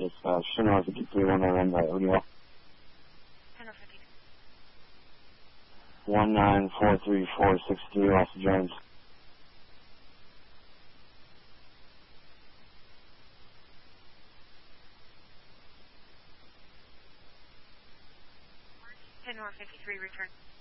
It's Shinra 53-191 by Odell. 1943463 Los Jones. North 53, return.